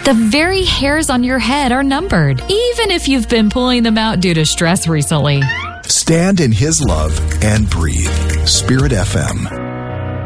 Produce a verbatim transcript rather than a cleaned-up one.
The very hairs on your head are numbered, even if you've been pulling them out due to stress recently. Stand in His love and breathe. Spirit F M.